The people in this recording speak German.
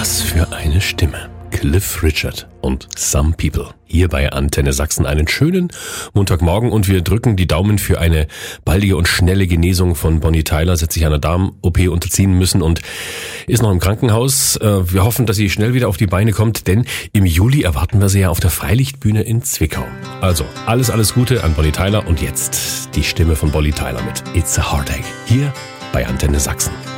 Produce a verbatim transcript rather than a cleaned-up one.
Was für eine Stimme. Cliff Richard und Some People. Hier bei Antenne Sachsen einen schönen Montagmorgen und wir drücken die Daumen für eine baldige und schnelle Genesung von Bonnie Tyler. Sie hat sich einer Darm-O P unterziehen müssen und ist noch im Krankenhaus. Wir hoffen, dass sie schnell wieder auf die Beine kommt, denn im Juli erwarten wir sie ja auf der Freilichtbühne in Zwickau. Also alles, alles Gute an Bonnie Tyler und jetzt die Stimme von Bonnie Tyler mit It's a Heartache hier bei Antenne Sachsen.